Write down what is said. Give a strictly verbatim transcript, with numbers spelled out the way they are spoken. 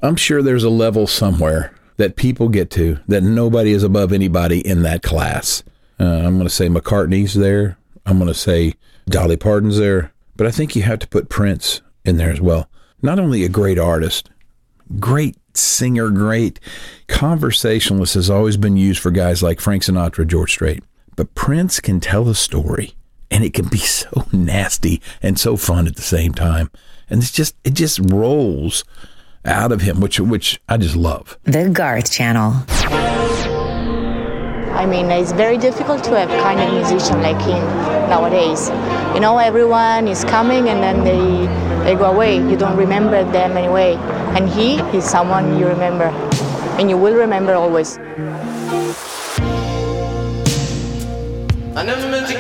I'm sure there's a level somewhere that people get to that nobody is above anybody in that class. Uh, I'm going to say McCartney's there. I'm going to say Dolly Parton's there. But I think you have to put Prince in there as well. Not only a great artist, great singer, great conversationalist has always been used for guys like Frank Sinatra, George Strait. But Prince can tell a story, and it can be so nasty and so fun at the same time. And it's just, it just rolls out of him, which which I just love. The Garth Channel. I mean, it's very difficult to have kind of musician like him nowadays. You know, everyone is coming and then they they go away. You don't remember them anyway. And he is someone you remember, and you will remember always. I never meant to